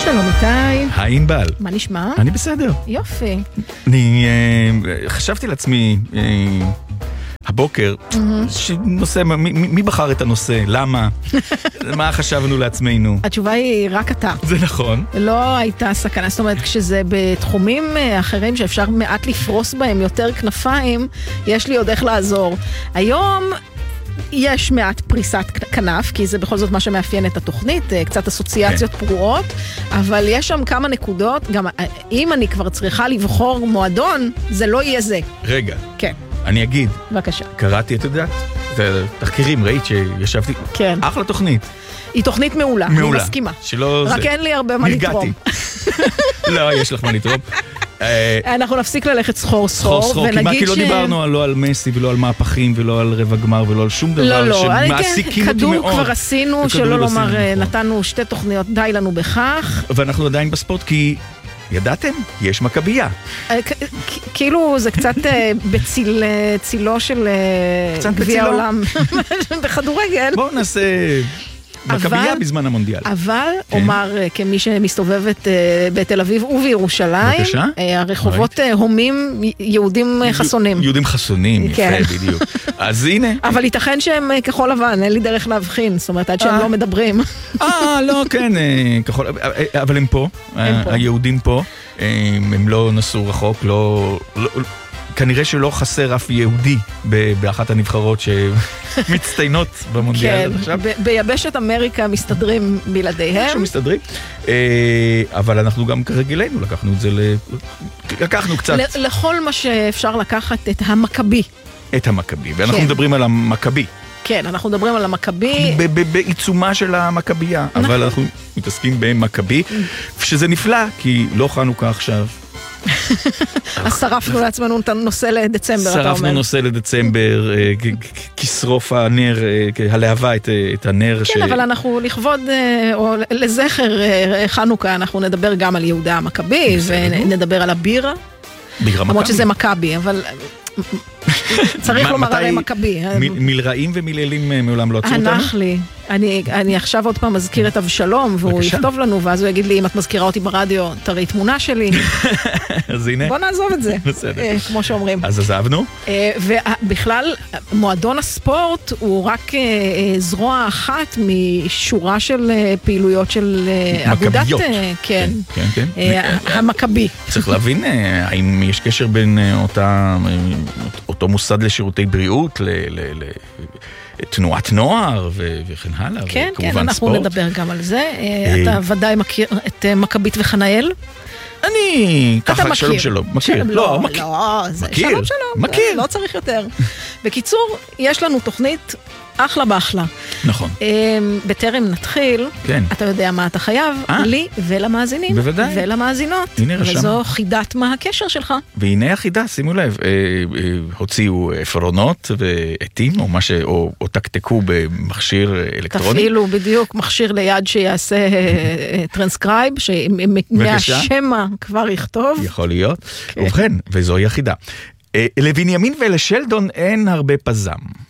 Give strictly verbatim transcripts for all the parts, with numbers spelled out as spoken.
שלום איתי. היי ענבל. מה נשמע? אני בסדר. יופי. אני אה, חשבתי לעצמי אה, הבוקר, שנושא, מי, מי בחר את הנושא? למה? מה חשבנו לעצמנו? התשובה היא רק אתה. זה נכון. לא הייתה סכנה, זאת אומרת, כשזה בתחומים אחרים שאפשר מעט לפרוס בהם יותר כנפיים, יש לי עוד איך לעזור. היום יש מעט פריסת כנף, כי זה בכל זאת מה שמאפיין את התוכנית, קצת אסוציאציות כן. פרועות, אבל יש שם כמה נקודות, גם אם אני כבר צריכה לבחור מועדון, זה לא יהיה זה. רגע. כן. אני אגיד. בבקשה. קראתי את יודעת, תחקירים, ראית שישבתי. כן. אחלה תוכנית. היא תוכנית מעולה, מעולה. אני מסכימה. שלא רק זה. אין לי הרבה מה לתרום. לא, יש לך מה לתרום. אנחנו נפסיק ללכת סחור סחור, סחור סחור, כי לא דיברנו לא על מסי ולא על מהפכים ולא על רבע גמר ולא על שום דבר שמעסיקים אותי מאוד. כדור כבר עשינו, שלא לומר, נתנו שתי תוכניות, די לנו בכך. ואנחנו עדיין בספורט כי... ידעתם? יש מכבייה. כאילו זה קצת בצילו של גביע העולם בכדורגל. בואו נעשה מכבייה בזמן המונדיאל. אבל אומר כמי שמסתובבת בתל אביב ובירושלים, הרחובות הומים יהודים חסונים. יהודים חסונים, יפה בדיוק. אז הנה. אבל ייתכן שהם כחול לבן, אין לי דרך להבחין, זאת אומרת עד שהם לא מדברים. אה, לא, כן, כחול, אבל הם פה, היהודים פה, הם לא נסעו רחוק, לא... כנראה שלא חסר אף יהודי באחת הנבחרות שמצטיינות במונדיאל עכשיו. כן, ביבשת אמריקה מסתדרים בלעדיהם. שמסתדרים. אבל אנחנו גם כרגלנו, לקחנו את זה, לקחנו קצת. לכל מה שאפשר לקחת את המכבי. את המכבי, ואנחנו מדברים על המכבי. כן, אנחנו מדברים על המכבי. בעיצומה של המכבייה, אבל אנחנו מתעסקים במכבי, שזה נפלא, כי לא חנוכה עכשיו. אז שרפנו לעצמנו את הנושא לדצמבר, אתה אומר. שרפנו נושא לדצמבר, כשרוף הנר, הלהבה את הנר. כן, אבל אנחנו לכבוד, או לזכר חנוכה, אנחנו נדבר גם על יהודה המכבי, ונדבר על הבירה. בירה מכבי. למרות שזה מכבי, אבל... צריך לומר עליהם מכבי. מלרעים ומלילים מעולם לא עצרו אותנו? הנח לי. אני עכשיו עוד פעם מזכיר את אבשלום, והוא יכתוב לנו, ואז הוא יגיד לי, אם את מזכירה אותי ברדיו, תראי תמונה שלי. אז הנה. בוא נעזוב את זה. בסדר. כמו שאומרים. אז עזבנו. ובכלל, מועדון הספורט הוא רק זרוע אחת משורה של פעילויות של אגודת... מכביות. כן. כן, כן. המכבי. צריך להבין, האם יש קשר בין אותה... אותו מוסד לשירותי בריאות, לתנועת נוער וכן הלאה. כן, כן, אנחנו נדבר גם על זה. אתה ודאי מכיר את מכבית וחנאל? אני, ככה שלום שלום, מכיר. לא, מכיר. שלום שלום, מכיר. לא צריך יותר. בקיצור, יש לנו תוכנית אחלה באחלה. נכון. בטרם נתחיל, אתה יודע מה אתה חייב, לי ולמאזינים. בוודאי. ולמאזינות. הנה רשם. וזו חידת מה הקשר שלך. והנה החידה, שימו לב, הוציאו פרונות ועטים, או תקתקו במכשיר אלקטרוני. תפעילו בדיוק מכשיר ליד שיעשה טרנסקרייב, שמהשמה כבר יכתוב. יכול להיות. ובכן, וזוהי החידה. לבנימין ולשלדון אין הרבה פזם.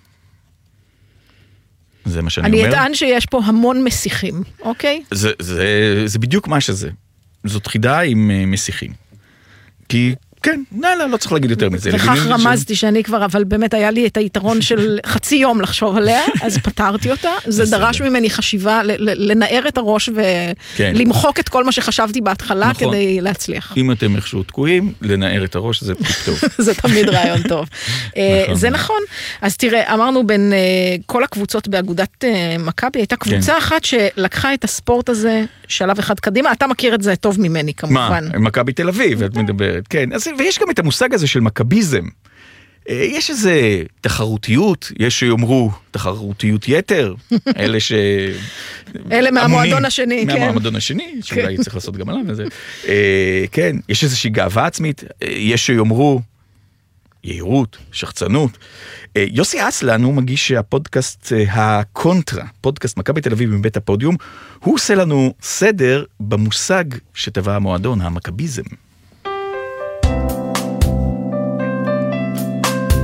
זה מה שאני אומר. אני אטען שיש פה המון מסיכים, אוקיי? זה, זה, זה בדיוק מה שזה. זאת חידה עם מסיכים. כי, כן, לא, לא, לא צריך להגיד יותר מזה. וכך רמזתי שאני כבר, אבל באמת היה לי את היתרון של חצי יום לחשוב עליה, אז פתרתי אותה. זה דרש ממני חשיבה, לנער את הראש ולמחוק את כל מה שחשבתי בהתחלה כדי להצליח. אם אתם איכשהו תקועים, לנער את הראש זה טוב. זה תמיד רעיון טוב. זה נכון. אז תראה, אמרנו בין כל הקבוצות באגודת מכבי, הייתה קבוצה אחת שלקחה את הספורט הזה שלב אחד קדימה. אתה מכיר את זה טוב ממני כמובן. מה? מכבי תל אביב, את מדברת. כן. ויש גם את המושג הזה של מכביזם. יש איזה תחרותיות, יש שיאמרו תחרותיות יתר, אלה ש... אלה מהמועדון השני, כן. מהמועדון השני, שאולי צריך לעשות גם עליו. כן, יש איזושהי גאווה עצמית, יש שיאמרו יהירות, שחצנות. יוסי אסלן הוא מגיש הפודקאסט הקונטרה, פודקאסט מכבי תל אביב מבית הפודיום, הוא עושה לנו סדר במושג שטבע המועדון, המכביזם.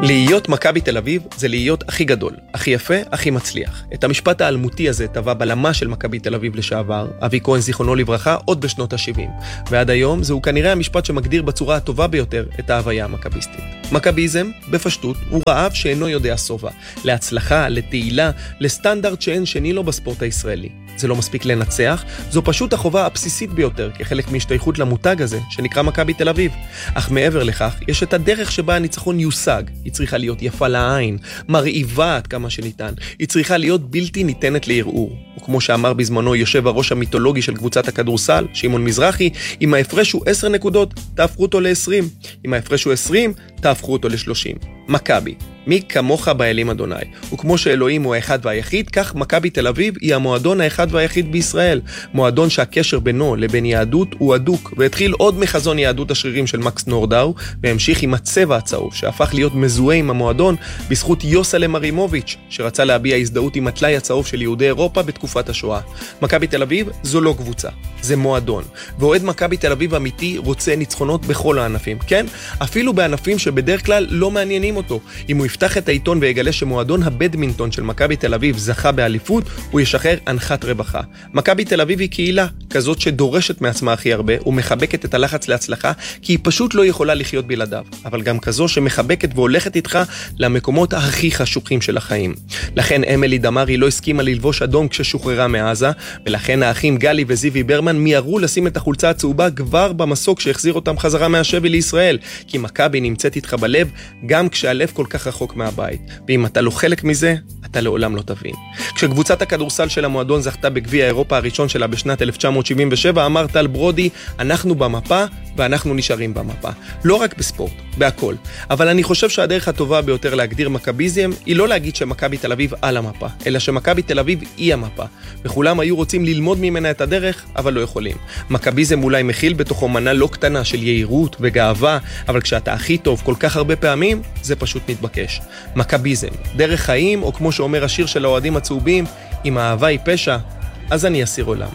להיות מכבי תל אביב זה להיות הכי גדול, הכי יפה, הכי מצליח. את המשפט האלמותי הזה טבע בלמה של מכבי תל אביב לשעבר, אבי כהן זיכרונו לברכה, עוד בשנות ה-שבעים. ועד היום זהו כנראה המשפט שמגדיר בצורה הטובה ביותר את ההוויה המכביסטית. מכביזם, בפשטות, הוא רעב שאינו יודע סובה. להצלחה, לתהילה, לסטנדרט שאין שני לו בספורט הישראלי. זה לא מספיק לנצח, זו פשוט החובה הבסיסית ביותר כחלק מהשתייכות למותג הזה שנקרא מכבי תל אביב. אך מעבר לכך, יש את הדרך שבה הניצחון יושג. היא צריכה להיות יפה לעין, מרהיבה עד כמה שניתן. היא צריכה להיות בלתי ניתנת לערעור. וכמו שאמר בזמנו יושב הראש המיתולוגי של קבוצת הכדורסל, שמעון מזרחי, אם ההפרש הוא עשר נקודות, תהפכו אותו ל-עשרים. אם ההפרש הוא עשרים, תהפכו אותו ל-שלושים. מכבי. מי כמוך באלים אדוני. וכמו שאלוהים הוא האחד והיחיד, כך מכבי תל אביב היא המועדון האחד והיחיד בישראל. מועדון שהקשר בינו לבין יהדות הוא הדוק, והתחיל עוד מחזון יהדות השרירים של מקס נורדאו, והמשיך עם הצבע הצהוב, שהפך להיות מזוהה עם המועדון בזכות יוסלם מרימוביץ', שרצה להביע הזדהות עם הטלאי הצהוב של יהודי אירופה בתקופת השואה. מכבי תל אביב זו לא קבוצה, זה מועדון. ואוהד מכבי תל אביב אמיתי רוצה ניצחונות בכל הענפים. כן? אפילו בענפים שבדרך כלל לא מעניינים אותו. אם הוא יפתח את העיתון ויגלה שמועדון הבדמינטון של מכבי תל אביב זכה באליפות, הוא ישחרר הנחת רווחה. מכבי תל אביב היא קהילה, כזאת שדורשת מעצמה הכי הרבה, ומחבקת את הלחץ להצלחה, כי היא פשוט לא יכולה לחיות בלעדיו. אבל גם כזו שמחבקת והולכת איתך למקומות הכי חשוכים של החיים. לכן אמילי דמרי לא הסכימה ללבוש אדום כששוחררה מעזה, ולכן האחים גלי וזיוי ברמן מיהרו לשים את החולצה הצהובה כבר במסוק שהחזיר אותם חזרה מהשבי לישראל, כי מכבי נמצאת איתך בלב, גם כשהלב כל כך רחוק מהבית. ואם אתה לא חלק מזה, אתה לעולם לא תבין. כשקבוצת הכדורסל של המועדון זכתה בגביע אירופה הראשון שלה בשנת אלף תשע מאות שבעים ושבע, אמר טל ברודי, אנחנו במפה ואנחנו נשארים במפה. לא רק בספורט, בהכל. אבל אני חושב שהדרך הטובה ביותר להגדיר מכביזם היא לא להגיד שמכבי תל אביב על המפה, אלא שמכבי תל אביב היא המפה. וכולם היו רוצים ללמוד ממנה את הדרך, אבל לא יכולים. מכביזם אולי מכיל בתוכו מנה לא קטנה של יהירות וגאווה, אבל כשאתה הכי טוב כל כך הרבה פעמים, זה פשוט מתבקש. מכביזם, דרך חיים, או כמו שאומר השיר של האוהדים הצהובים, אם האהבה היא פשע, אז אני אסיר עולם.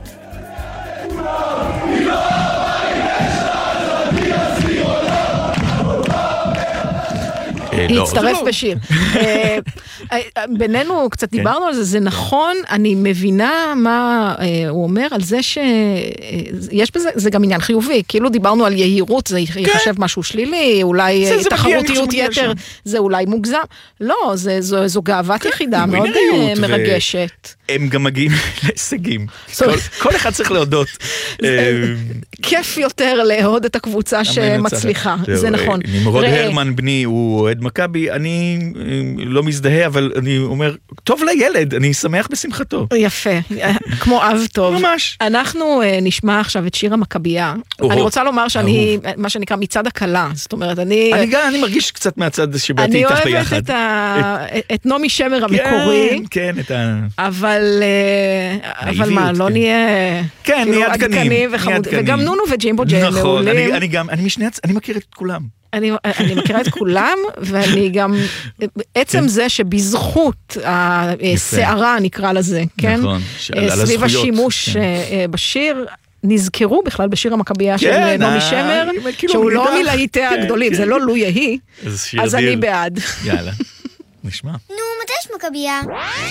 להצטרף בשיר. בינינו קצת דיברנו על זה, זה נכון, אני מבינה מה הוא אומר על זה שיש בזה, זה גם עניין חיובי, כאילו דיברנו על יהירות, זה יחשב משהו שלילי, אולי תחרותיות יתר, זה אולי מוגזם. לא, זו גאוות יחידה מאוד מרגשת. הם גם מגיעים להישגים. כל אחד צריך להודות. כיף יותר להוד את הקבוצה שמצליחה, זה נכון. נמרוד הרמן בני הוא אוהד מכבי, אני לא מזדהה, אבל אני אומר, טוב לילד, אני שמח בשמחתו. יפה, כמו אב טוב. ממש. אנחנו נשמע עכשיו את שיר המכבייה. אני רוצה לומר שאני, מה שנקרא, מצד הקלה. זאת אומרת, אני... אני גם, אני מרגיש קצת מהצד שבאתי איתך ביחד. אני אוהבת את נעמי שמר המקורי. כן, את ה... אבל... אבל מה, לא נהיה... כן, נהיה עדכנים. וגם נונו וג'ימבו ג'יי מעולים. נכון, אני גם, אני משני, אני מכיר את כולם. אני, אני מכירה את כולם, ואני גם, עצם זה שבזכות השערה נקרא לזה, כן? נכון, סביב השימוש בשיר, נזכרו בכלל בשיר המכבייה של נעמי שמר, שהוא לא מלהיטי הגדולים, זה לא לו יהי, אז אני בעד. יאללה, נשמע. נו, מתי יש מכבייה?